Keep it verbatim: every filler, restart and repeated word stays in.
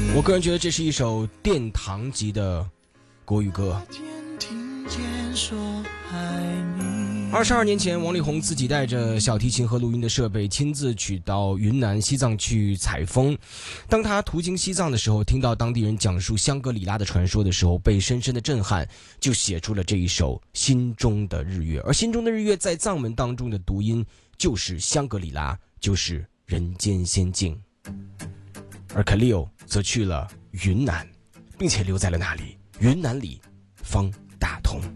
我个人觉得这是一首殿堂级的国语歌。二十二年前，王力宏自己带着小提琴和录音的设备，亲自去到云南西藏去采风。当他途经西藏的时候，听到当地人讲述香格里拉的传说的时候，被深深的震撼，就写出了这一首《心中的日月》。而心中的日月在藏文当中的读音就是香格里拉，就是人间仙境。而 Khalil 则去了云南，并且留在了那里，云南里方大同。